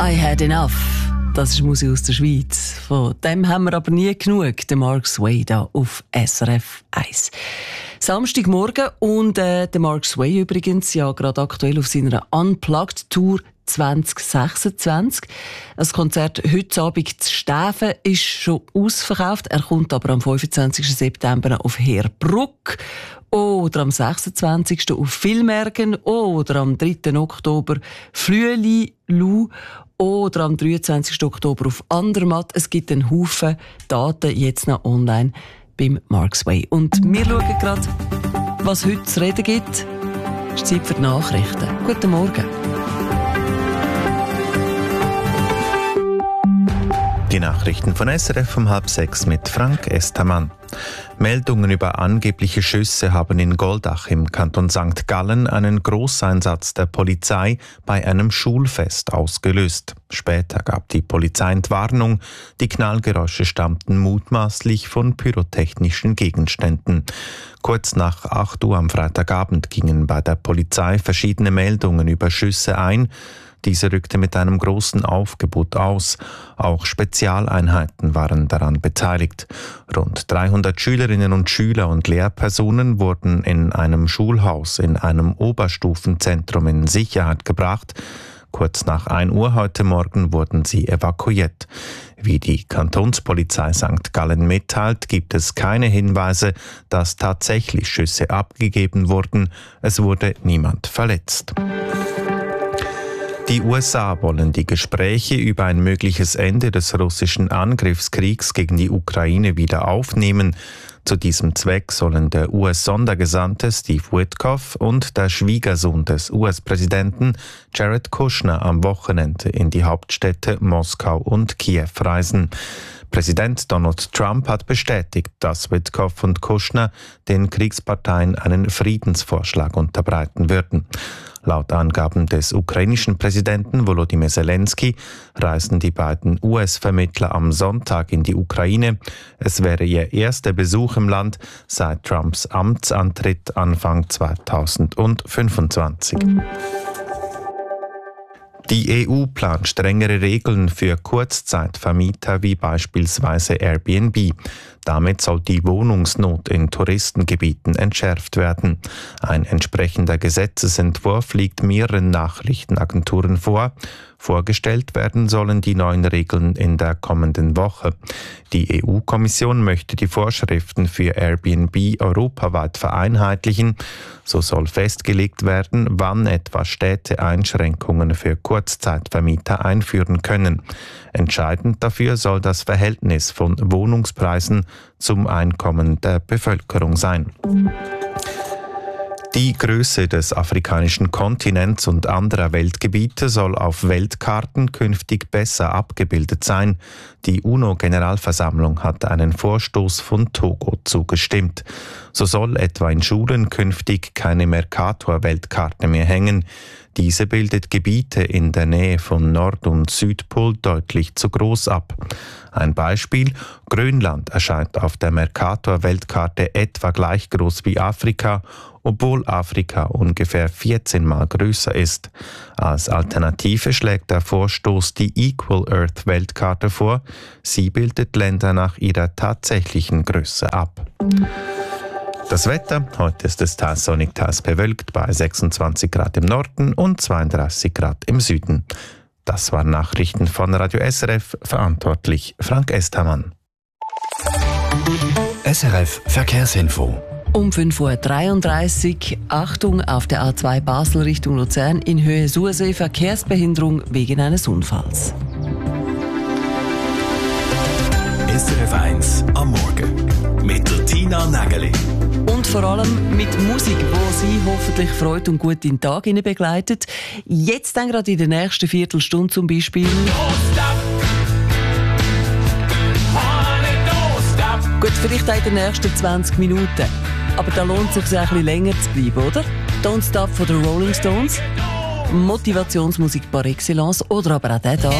I Had Enough. Das ist Musik aus der Schweiz. Von dem haben wir aber nie genug. Der Mark Sway da auf SRF 1. Samstagmorgen und der Mark Sway übrigens ja gerade aktuell auf seiner Unplugged Tour 2026. Das Konzert heute Abend zu Stäfen ist schon ausverkauft. Er kommt aber am 25. September auf Heerbrugg oder am 26. auf Villmergen oder am 3. Oktober Flüeli-Lu oder am 23. Oktober auf Andermatt. Es gibt einen Haufen Daten jetzt noch online beim Mark Sway. Und wir schauen gerade, was heute zu reden gibt. Es ist Zeit für die Nachrichten. Guten Morgen. Die Nachrichten von SRF um 5:30 mit Frank Estermann. Meldungen über angebliche Schüsse haben in Goldach im Kanton St. Gallen einen Grosseinsatz der Polizei bei einem Schulfest ausgelöst. Später gab die Polizei Entwarnung. Die Knallgeräusche stammten mutmaßlich von pyrotechnischen Gegenständen. Kurz nach 8 Uhr am Freitagabend gingen bei der Polizei verschiedene Meldungen über Schüsse ein. Diese rückte mit einem großen Aufgebot aus. Auch Spezialeinheiten waren daran beteiligt. Rund 300 Schülerinnen und Schüler und Lehrpersonen wurden in einem Schulhaus in einem Oberstufenzentrum in Sicherheit gebracht. Kurz nach 1 Uhr heute Morgen wurden sie evakuiert. Wie die Kantonspolizei St. Gallen mitteilt, gibt es keine Hinweise, dass tatsächlich Schüsse abgegeben wurden. Es wurde niemand verletzt. Die USA wollen die Gespräche über ein mögliches Ende des russischen Angriffskriegs gegen die Ukraine wieder aufnehmen. Zu diesem Zweck sollen der US-Sondergesandte Steve Witkoff und der Schwiegersohn des US-Präsidenten Jared Kushner am Wochenende in die Hauptstädte Moskau und Kiew reisen. Präsident Donald Trump hat bestätigt, dass Witkoff und Kushner den Kriegsparteien einen Friedensvorschlag unterbreiten würden. Laut Angaben des ukrainischen Präsidenten Volodymyr Zelensky reisen die beiden US-Vermittler am Sonntag in die Ukraine. Es wäre ihr erster Besuch im Land seit Trumps Amtsantritt Anfang 2025. Die EU plant strengere Regeln für Kurzzeitvermieter wie beispielsweise Airbnb. Damit soll die Wohnungsnot in Touristengebieten entschärft werden. Ein entsprechender Gesetzesentwurf liegt mehreren Nachrichtenagenturen vor. Vorgestellt werden sollen die neuen Regeln in der kommenden Woche. Die EU-Kommission möchte die Vorschriften für Airbnb europaweit vereinheitlichen. So soll festgelegt werden, wann etwa Städte Einschränkungen für Kurzzeitvermieter einführen können. Entscheidend dafür soll das Verhältnis von Wohnungspreisen zum Einkommen der Bevölkerung sein. Die Größe des afrikanischen Kontinents und anderer Weltgebiete soll auf Weltkarten künftig besser abgebildet sein. Die UNO-Generalversammlung hat einen Vorstoß von Togo zugestimmt. So soll etwa in Schulen künftig keine Mercator-Weltkarte mehr hängen. Diese bildet Gebiete in der Nähe von Nord- und Südpol deutlich zu groß ab. Ein Beispiel: Grönland erscheint auf der Mercator-Weltkarte etwa gleich groß wie Afrika, obwohl Afrika ungefähr 14 Mal größer ist. Als Alternative schlägt der Vorstoß die Equal Earth Weltkarte vor. Sie bildet Länder nach ihrer tatsächlichen Größe ab. Das Wetter: Heute ist es teils sonnig, teils bewölkt bei 26 Grad im Norden und 32 Grad im Süden. Das waren Nachrichten von Radio SRF, verantwortlich Frank Estermann. SRF Verkehrsinfo. Um 5.33 Uhr, Achtung auf der A2 Basel Richtung Luzern in Höhe Sursee, Verkehrsbehinderung wegen eines Unfalls. SRF 1 am Morgen mit der Tina Nägeli. Und vor allem mit Musik, die Sie hoffentlich freut und gut in den Tag begleitet. Jetzt dann gerade in der nächsten Viertelstunde zum Beispiel. Gut, vielleicht auch in den nächsten 20 Minuten. Aber da lohnt es sich ein bisschen länger zu bleiben, oder? Don't Stop von den Rolling Stones, Motivationsmusik par excellence oder aber auch der da.